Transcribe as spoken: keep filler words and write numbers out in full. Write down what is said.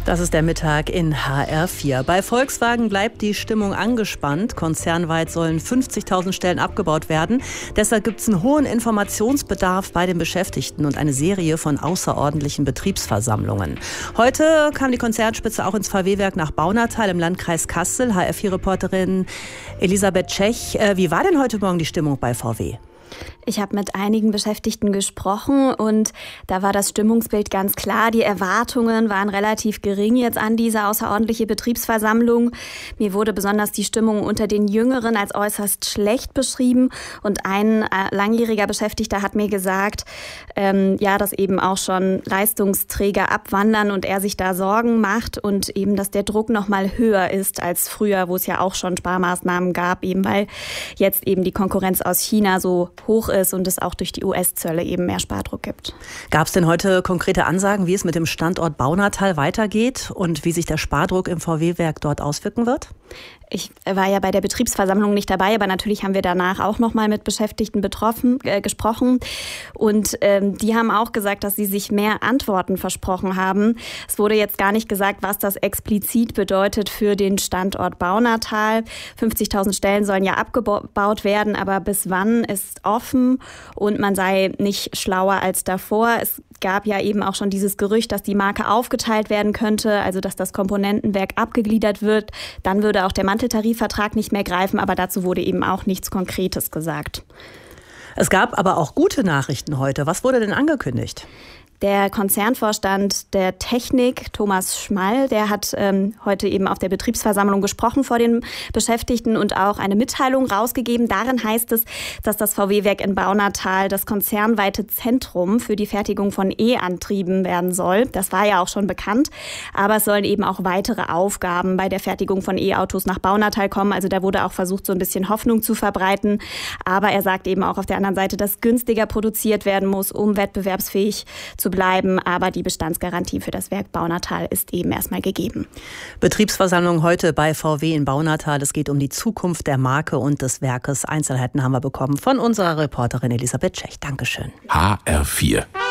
Das ist der Mittag in H R vier. Bei Volkswagen bleibt die Stimmung angespannt. Konzernweit sollen fünfzigtausend Stellen abgebaut werden. Deshalb gibt es einen hohen Informationsbedarf bei den Beschäftigten und eine Serie von außerordentlichen Betriebsversammlungen. Heute kam die Konzernspitze auch ins V W-Werk nach Baunatal im Landkreis Kassel. H R vier-Reporterin Elisabeth Tschech. Wie war denn heute Morgen die Stimmung bei V W? Ich habe mit einigen Beschäftigten gesprochen und da war das Stimmungsbild ganz klar. Die Erwartungen waren relativ gering jetzt an diese außerordentliche Betriebsversammlung. Mir wurde besonders die Stimmung unter den Jüngeren als äußerst schlecht beschrieben. Und ein äh, langjähriger Beschäftigter hat mir gesagt, ähm, ja, dass eben auch schon Leistungsträger abwandern und er sich da Sorgen macht und eben, dass der Druck noch mal höher ist als früher, wo es ja auch schon Sparmaßnahmen gab, eben weil jetzt eben die Konkurrenz aus China so hoch ist und es auch durch die U S-Zölle eben mehr Spardruck gibt. Gab es denn heute konkrete Ansagen, wie es mit dem Standort Baunatal weitergeht und wie sich der Spardruck im V W-Werk dort auswirken wird? Ich war ja bei der Betriebsversammlung nicht dabei, aber natürlich haben wir danach auch noch mal mit Beschäftigten betroffen, äh, gesprochen. Und ähm, die haben auch gesagt, dass sie sich mehr Antworten versprochen haben. Es wurde jetzt gar nicht gesagt, was das explizit bedeutet für den Standort Baunatal. fünfzigtausend Stellen sollen ja abgebaut werden, aber bis wann ist offen und man sei nicht schlauer als davor. Es gab ja eben auch schon dieses Gerücht, dass die Marke aufgeteilt werden könnte, also dass das Komponentenwerk abgegliedert wird. Dann würde auch der Manteltarifvertrag nicht mehr greifen, aber dazu wurde eben auch nichts Konkretes gesagt. Es gab aber auch gute Nachrichten heute. Was wurde denn angekündigt? Der Konzernvorstand der Technik, Thomas Schmall, der hat ähm, heute eben auf der Betriebsversammlung gesprochen vor den Beschäftigten und auch eine Mitteilung rausgegeben. Darin heißt es, dass das V W-Werk in Baunatal das konzernweite Zentrum für die Fertigung von E-Antrieben werden soll. Das war ja auch schon bekannt, aber es sollen eben auch weitere Aufgaben bei der Fertigung von E-Autos nach Baunatal kommen. Also da wurde auch versucht, so ein bisschen Hoffnung zu verbreiten. Aber er sagt eben auch auf der anderen Seite, dass günstiger produziert werden muss, um wettbewerbsfähig zu bleiben, aber die Bestandsgarantie für das Werk Baunatal ist eben erstmal gegeben. Betriebsversammlung heute bei V W in Baunatal. Es geht um die Zukunft der Marke und des Werkes. Einzelheiten haben wir bekommen von unserer Reporterin Elisabeth Tschech. Dankeschön. H R vier